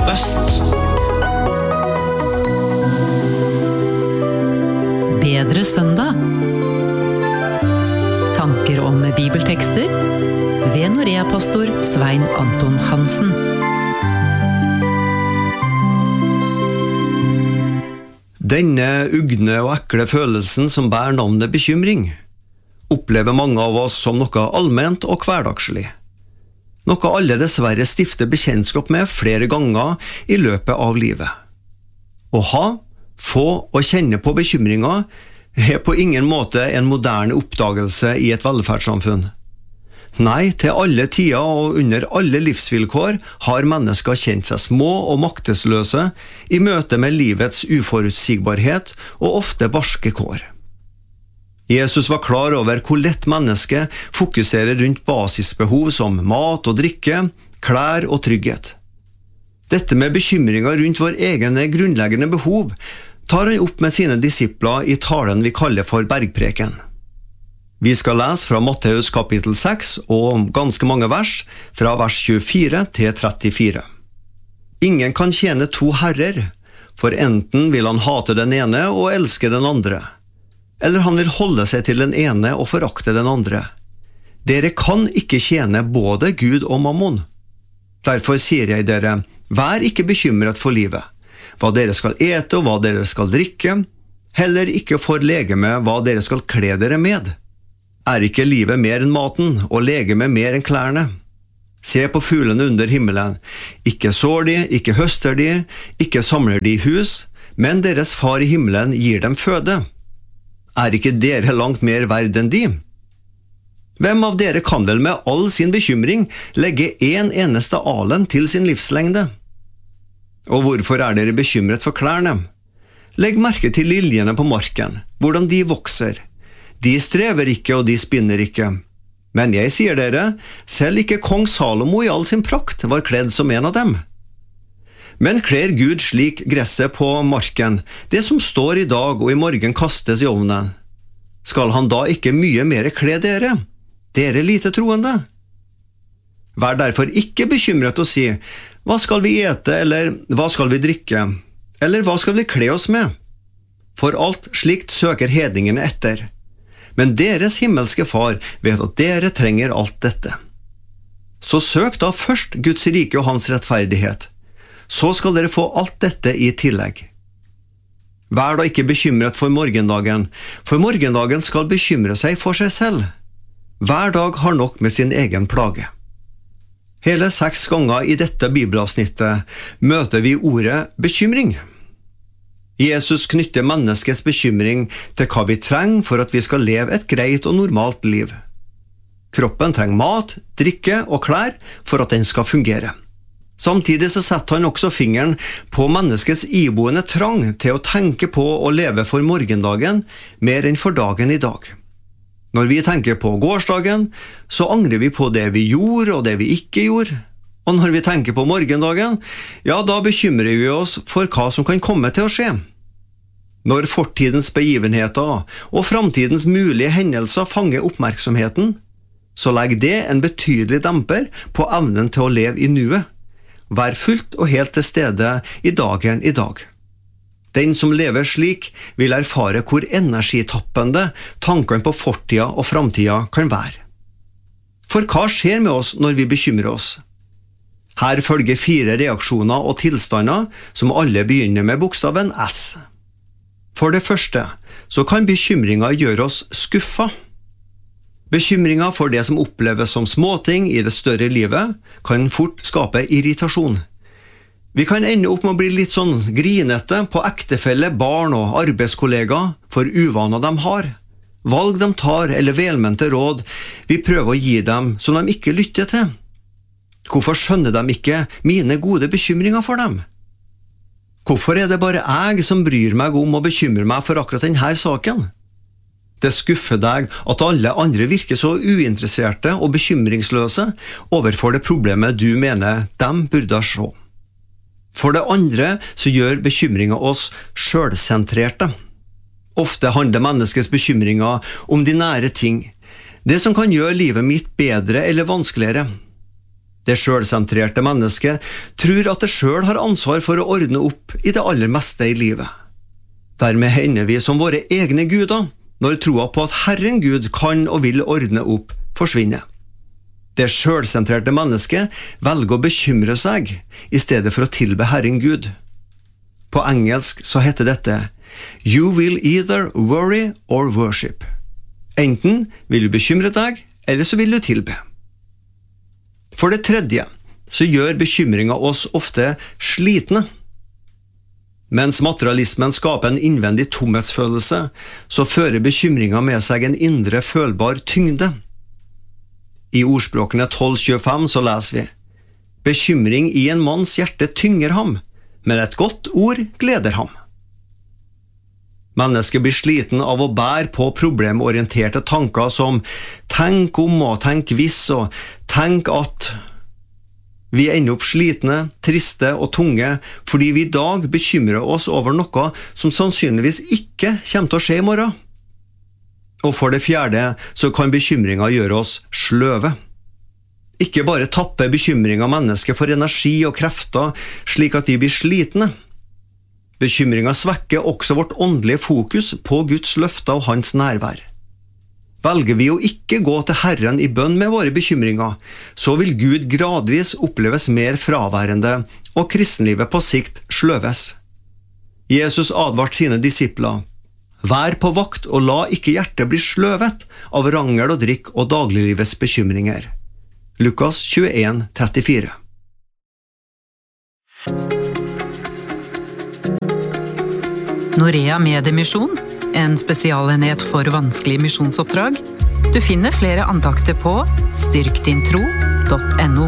øst. Bedre søndag. Tanker om bibeltekster ved Norea-pastor Svein Anton Hansen. Denne ugne og ekle følelsen som bærer navnet bekymring, opplever mange av oss som noe allment og hverdagslig. Noe alle dessverre stifter bekjentskap med flere ganger i løpet av livet. Å ha, få og kjenne på bekymringer er på ingen måte en moderne oppdagelse i et velferdssamfunn. Nei, til alle tider og under alle livsvilkår har mennesker kjent seg små og maktesløse i møte med livets uforutsigbarhet og ofte barske kår. Jesus var klar over hvor lett mennesket fokuserer rundt basisbehov som mat og drikke, klær og trygghet. Dette med bekymringer rundt vår egne grunnleggende behov tar han opp med sine disipler i talen vi kaller for bergpreken. Vi skal lese fra Matteus kapittel 6 og ganske mange vers, fra vers 24 til 34. Ingen kan tjene to herrer, for enten vil han hate den ene og elske den andre, eller han vil holde seg til den ene og forakte den andre. Dere kan ikke tjene både Gud og mammon. Derfor sier jeg dere, vær ikke bekymret for livet, hva dere skal ete og hva dere skal drikke, heller ikke for legeme hva dere skal kle dere med. Er ikke livet mer enn maten, og legeme mer enn klærne? Se på fuglene under himmelen. Ikke sår de, ikke høster de, ikke samler de i hus, men deres far i himmelen gir dem føde. Er ikke dere langt mer verd enn de? Hvem av dere kan vel med all sin bekymring legge en eneste alen til sin livslengde? Og hvorfor er dere bekymret for klærne? Legg merke til liljene på marken, hvordan de vokser. De strever ikke og de spinner ikke. Men jeg sier dere, selv ikke kong Salomo i all sin prakt var kledd som en av dem. Men kler Gud slik gresset på marken, det som står i dag og i morgen kastes i ovnen? Skal han da ikke mye mer kle dere? Dere lite troende? Vær derfor ikke bekymret og si, hva skal vi ete, eller hva skal vi drikke, eller hva skal vi kle oss med? For alt slikt søker hedningene etter. Men deres himmelske far vet at dere trenger alt dette. Så søk da først Guds rike og hans rettferdighet. Så skal dere få alt dette i tillegg. Vær da ikke bekymret for morgendagen skal bekymre seg for seg selv. Hver dag har nok med sin egen plage. Hele 6 ganger i dette bibelavsnittet møter vi ordet bekymring. Jesus knytter menneskets bekymring til hva vi trenger for at vi skal leve et greit og normalt liv. Kroppen trenger mat, drikke og klær for at den skal fungere. Samtidig så setter han også fingeren på menneskets iboende trang til å tenke på og leve for morgendagen mer enn for dagen i dag. Når vi tenker på gårsdagen, så angrer vi på det vi gjorde og det vi ikke gjorde. Og når vi tenker på morgendagen, ja, da bekymrer vi oss for hva som kan komme til å skje. Når fortidens begivenheter og framtidens mulige hendelser fanger oppmerksomheten, så legger det en betydelig demper på evnen til å leve i nuet. Vær fullt og helt til stede i dagen i dag. Den som lever slik vil erfare hvor energitappende tankene på fortida og framtida kan være. For hva skjer med oss når vi bekymrer oss? Her følger 4 reaksjoner og tilstander som alle begynner med bokstaven S. For det første, så kan bekymringer gjøre oss skuffa. Bekymringer for det som oppleves som småting i det større livet kan fort skape irritasjon. Vi kan ende opp med å bli litt sånn grinete på ektefelle, barn og arbeidskollegaer for uvaner de har. Valg de tar eller velmente råd vi prøver å gi dem som de ikke lytter til. Hvorfor skjønner de ikke mine gode bekymringer for dem? Hvorfor er det bare jeg som bryr meg om og bekymrer meg for akkurat denne saken? Det skuffer deg at alle andre virker så uinteresserte og bekymringsløse overfor det problemet du mener de burde se. For det andre så gjør bekymringen oss selvsentrerte. Ofte handler menneskets bekymringer om de nære ting, det som kan gjøre livet mitt bedre eller vanskeligere. Det selvsentrerte mennesket tror at det selv har ansvar for å ordne opp i det aller meste i livet. Dermed hender vi som våre egne guder, når troa på at Herren Gud kan og vil ordne opp, forsvinner. Det selvsentrerte mennesket velger å bekymre seg, i stedet for å tilbe Herren Gud. På engelsk så heter dette «You will either worry or worship». Enten vil du bekymre deg, eller så vil du tilbe. For det tredje, så gjør bekymringen oss ofte slitne. Mens materialismen skaper en innvendig tomhetsfølelse, så fører bekymringen med seg en indre følbar tyngde. I ordspråkene 12:25 så leser vi: «Bekymring i en manns hjerte tynger ham, men et godt ord gleder ham». Mennesket blir sliten av å bære på problemorienterte tanker som «tenk om» og «tenk hvis» og «tenk at». Vi ender opp slitne, triste og tunge fordi vi i dag bekymrer oss over noe som sannsynligvis ikke kommer til å skje i morgen. Og for det fjerde så kan bekymringen gjøre oss sløve. Ikke bare tapper bekymringen mennesket for energi og krefter slik at vi blir slitne. Bekymringen svekker også vårt åndelige fokus på Guds løfter og hans nærvær. Velger vi å ikke gå til Herren i bønn med våre bekymringer, så vil Gud gradvis oppleves mer fraværende, og kristenlivet på sikt sløves. Jesus advarte sine disipler: «Vær på vakt og la ikke hjertet bli sløvet av rangel og drikk og dagliglivets bekymringer.» Lukas 21:34. Norea Mediemisjon, en spesialenhet for vanskelige misjonsoppdrag. Du finner flere andakter på styrktintro.no.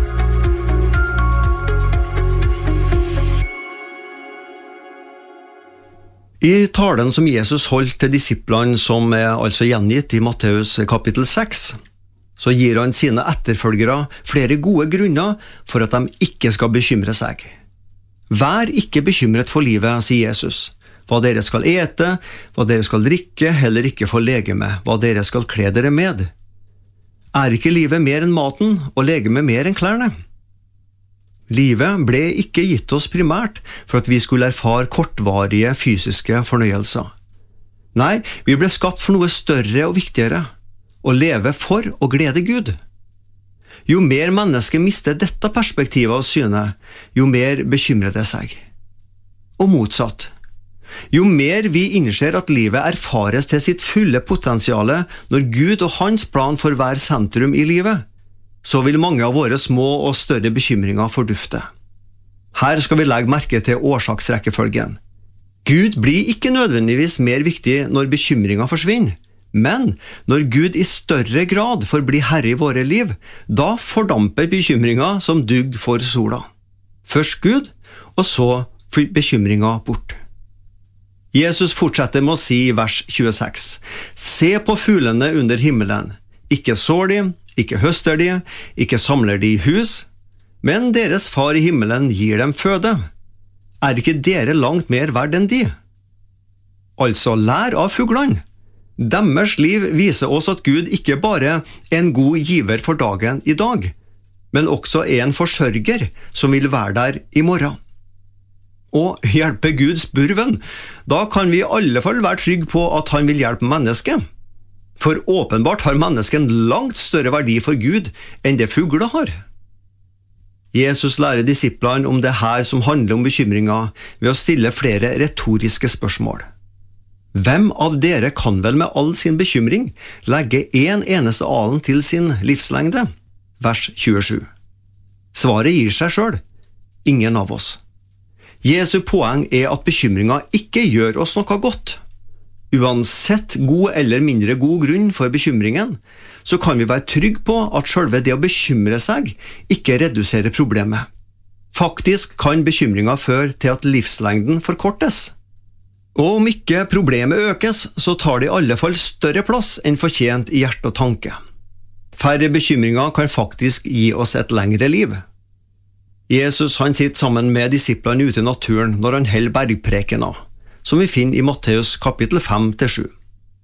I talen som Jesus holdt til disiplene, som altså gjengitt i Matteus kapittel 6, så gir han sine etterfølgere flere gode grunner for at de ikke skal bekymre seg. Vær ikke bekymret for livet, sier Jesus. Hva dere skal ete, hva dere skal drikke, heller ikke for legeme, hva dere skal kle dere med. Er ikke livet mer enn maten, og legeme mer enn klærne? Livet ble ikke gitt oss primært for at vi skulle erfare kortvarige fysiske fornøyelser. Nei, vi ble skapt for noe større og viktigere, å leve for å glede Gud. Jo mer mennesket mister dette perspektivet av syne, jo mer bekymrer det seg. Og motsatt. Jo mer vi innser at livet erfares til sitt fulle potensiale når Gud og hans plan får være sentrum i livet, så vil mange av våre små og større bekymringer fordufte. Her skal vi legge merke til årsaksrekkefølgen. Gud blir ikke nødvendigvis mer viktig når bekymringen forsvinner, men når Gud i større grad får bli herre i våre liv, da fordamper bekymringen som dugg for sola. Først Gud, og så bekymringen bort. Jesus fortsetter med å si i vers 26: «Se på fuglene under himmelen. Ikke sår de, ikke høster de, ikke samler de i hus, men deres far i himmelen gir dem føde. Er ikke dere langt mer verd enn de?» Altså, lær av fuglene. Deres liv viser oss at Gud ikke bare er en god giver for dagen i dag, men også er en forsørger som vil være der i morgen. Og hjelpe Gud spurven, da kan vi i alle fall være trygg på at han vil hjelpe mennesket. For åpenbart har mennesket en langt større verdi for Gud enn det fugler har. Jesus lærer disiplene om det her som handler om bekymringer ved å stille flere retoriske spørsmål. Hvem av dere kan vel med all sin bekymring legge en eneste alen til sin livslengde? Vers 27. Svaret gir seg selv. Ingen av oss. Jesu poeng er at bekymringen ikke gjør oss noe godt. Uansett god eller mindre god grunn for bekymringen, så kan vi være trygg på at selve det å bekymre seg ikke reduserer problemet. Faktisk kan bekymringen føre til at livslengden forkortes. Og om ikke problemet økes, så tar det i alle fall større plass enn fortjent i hjerte og tanke. Færre bekymringer kan faktisk gi oss et lengre liv. Jesus han sitter sammen med disiplene ute i naturen når han holder bergprekena, som vi finner i Matteus kapittel 5-7.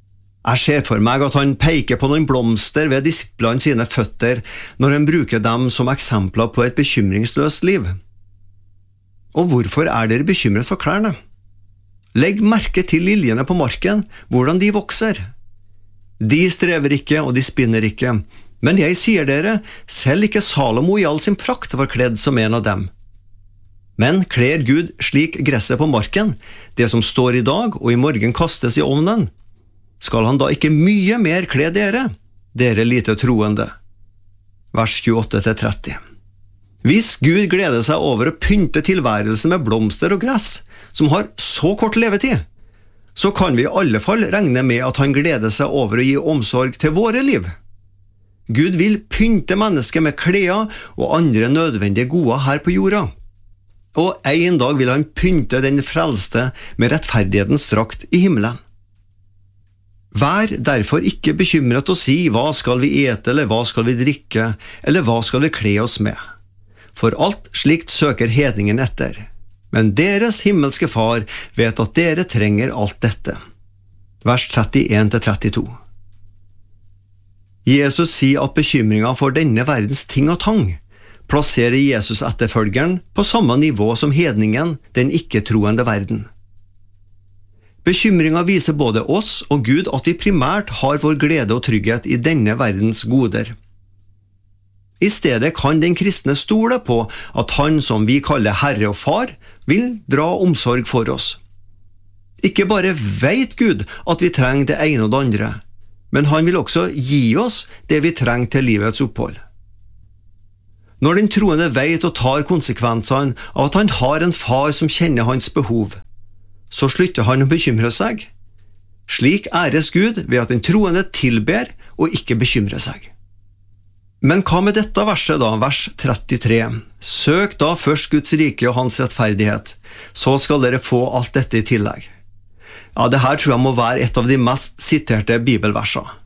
Jeg ser for meg at han peker på noen blomster ved disiplene sine føtter når han bruker dem som eksempler på et bekymringsløst liv. Og hvorfor er dere bekymret for klærne? Legg merke til liljene på marken, hvordan de vokser. De strever ikke, og de spinner ikke, men jeg sier dere, selv ikke Salomo i all sin prakt var kledd som en av dem. Men kler Gud slik gresset på marken, det som står i dag og i morgen kastes i ovnen, skal han da ikke mye mer kle dere, dere lite troende? Vers 28-30. Hvis Gud gleder seg over å pynte tilværelsen med blomster og gress, som har så kort levetid, så kan vi i alle fall regne med at han gleder seg over å gi omsorg til våre liv. Gud vil pynte mennesket med klær og andre nødvendige gode her på jorda. Og en dag vil han pynte den frelste med rettferdighetens drakt i himmelen. Vær derfor ikke bekymret og si, hva skal vi ete, eller hva skal vi drikke, eller hva skal vi kle oss med? For alt slikt søker hedningen etter. Men deres himmelske far vet at dere trenger alt dette. Vers 31-32. Jesus sier at bekymringen for denne verdens ting og tang plasserer Jesus etterfølgeren på samme nivå som hedningen, den ikke-troende verden. Bekymringen viser både oss og Gud at vi primært har vår glede og trygghet i denne verdens goder. I stedet kan den kristne stole på at han som vi kaller Herre og Far, vil dra omsorg for oss. Ikke bare vet Gud at vi trenger det ene og det andre, men han vil også gi oss det vi trenger til livets opphold. Når den troende vet og tar konsekvensene av at han har en far som kjenner hans behov, så slutter han å bekymre seg. Slik æres Gud ved at den troende tilber og ikke bekymrer seg. Men hva med dette verset da, vers 33? Søk da først Guds rike og hans rettferdighet, så skal dere få alt dette i tillegg. Ja, det her tror jeg må være et av de mest siterte bibelversene.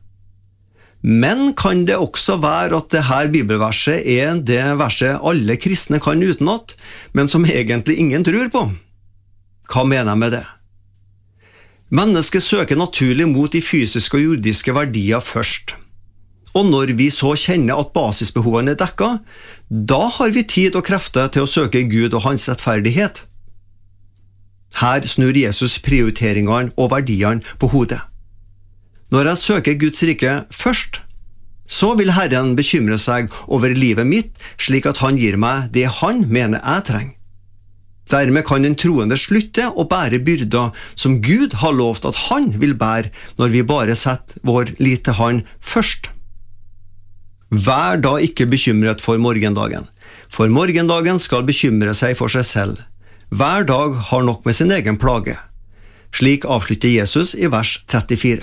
Men kan det også være at det her bibelverset er det verset alle kristne kan utenat, men som egentlig ingen tror på? Hva mener jeg med det? Mennesket søker naturlig mot de fysiske og jordiske verdier først. Og når vi så kjenner at basisbehovene er dekket, da har vi tid og krefter til å søke Gud og hans rettferdighet. Her snur Jesus prioriteringene og verdiene på hodet. Når jeg søker Guds rike først, så vil Herren bekymre seg over livet mitt, slik at han gir meg det han mener jeg trenger. Dermed kan den troende slutte å bære byrder som Gud har lovt at han vil bære når vi bare setter vår lit til han først. Vær da ikke bekymret for morgendagen, for morgendagen skal bekymre seg for seg selv. Hver dag har nok med sin egen plage. Slik avslutter Jesus i vers 34.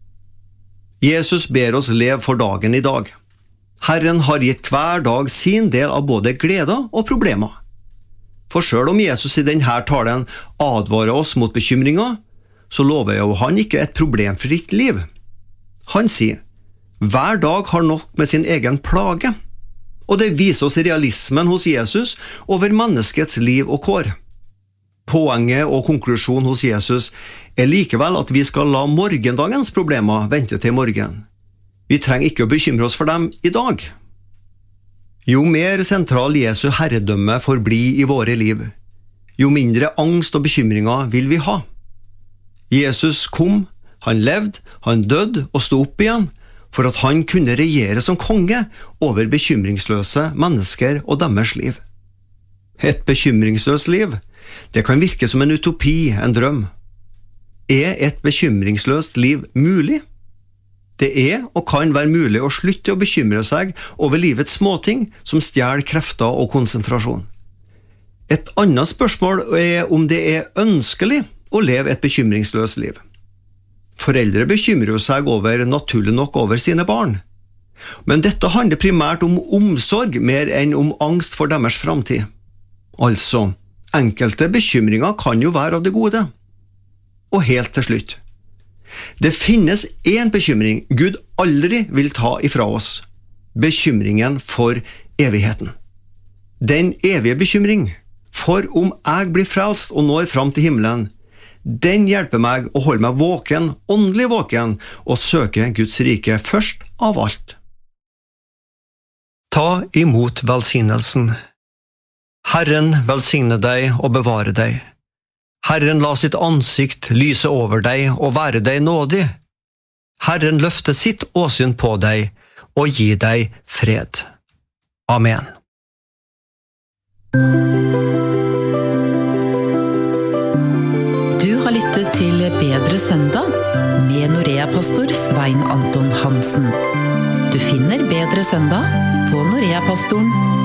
Jesus ber oss leve for dagen i dag. Herren har gitt hver dag sin del av både gleder og problemer. For selv om Jesus i denne talen advarer oss mot bekymringer, så lover jo han ikke et problemfritt liv. Han sier, hver dag har nok med sin egen plage, og det viser oss realismen hos Jesus over menneskets liv og kår. Poenget og konklusjonen hos Jesus er likevel at vi skal la morgendagens problemer vente til morgen. Vi trenger ikke å bekymre oss for dem i dag. Jo mer sentral Jesu herredømme forblir i våre liv, jo mindre angst og bekymringer vil vi ha. Jesus kom, han levde, han døde og stod opp igjen, for at han kunne regjere som konge over bekymringsløse mennesker og deres liv. Et bekymringsløst liv, det kan virke som en utopi, en drøm. Er et bekymringsløst liv mulig? Det er og kan være mulig å slutte å bekymre seg over livets småting som stjeler krefter og konsentrasjon. Et annet spørsmål er om det er ønskelig å leve et bekymringsløst liv. Foreldre bekymrer seg naturlig nok over sine barn. Men dette handler primært om omsorg mer enn om angst for deres framtid. Altså, enkelte bekymringer kan jo være av det gode. Og helt til slutt. Det finnes en bekymring Gud aldri vil ta ifra oss. Bekymringen for evigheten. Den evige bekymring, for om jeg blir frelst og når fram til himmelen, Den hjelper meg å holde meg våken, åndelig våken, og søke Guds rike først av alt. Ta imot velsignelsen. Herren velsigne deg og bevare deg. Herren la sitt ansikt lyse over deg og være deg nådig. Herren løfte sitt åsyn på deg og gi deg fred. Amen. Du har lyttet til Bedre søndag med Norea-pastor Svein Anton Hansen. Du finner Bedre søndag på noreapastoren.no.